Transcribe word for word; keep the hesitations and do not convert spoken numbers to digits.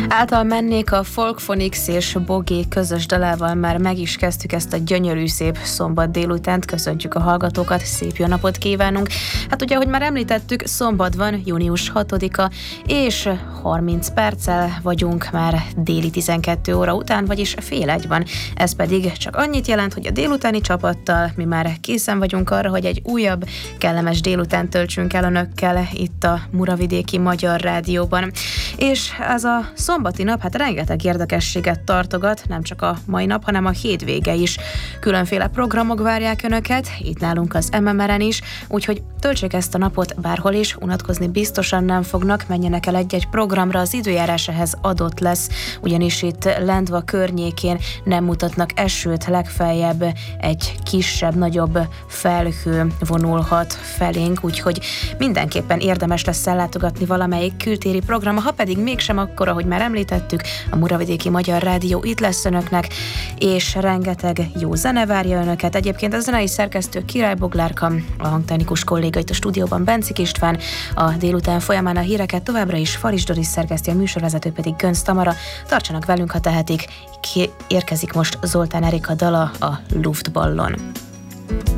Által mennék a Folkphonics és Bogé közös dalával már meg is kezdtük ezt a gyönyörű szép szombat délutánt. Köszöntjük a hallgatókat, szép jó napot kívánunk. Hát ugye, ahogy már említettük, szombat van, június hatodika, és harminc perccel vagyunk már déli tizenkettő óra után, vagyis fél egyban. Ez pedig csak annyit jelent, hogy a délutáni csapattal mi már készen vagyunk arra, hogy egy újabb, kellemes délután töltsünk el önökkel itt a Muravidéki Magyar Rádióban. És ez a szombati nap hát rengeteg érdekességet tartogat, nem csak a mai nap, hanem a hétvége is. Különféle programok várják önöket, itt nálunk az em em er-en is, úgyhogy töltsék ezt a napot bárhol is, unatkozni biztosan nem fognak, menjenek el egy-egy programra, az időjárás ehhez adott lesz, ugyanis itt Lendva környékén nem mutatnak esőt, legfeljebb egy kisebb, nagyobb felhő vonulhat felénk, úgyhogy mindenképpen érdemes lesz ellátogatni valamelyik kültéri programra, ha pedig mégsem, akkor, ahogy már említettük, a Muravidéki Magyar Rádió itt lesz önöknek, és rengeteg jó zene várja önöket. Egyébként a zenei szerkesztő Király Boglárka, a hangtechnikus kolléga itt a stúdióban Bencik István, a délután folyamán a híreket továbbra is Faris Doris szerkeszti, a műsorvezető pedig Gönc Tamara. Tartsanak velünk, ha tehetik. Ki érkezik most Zoltán Erika dala, a Luftballon.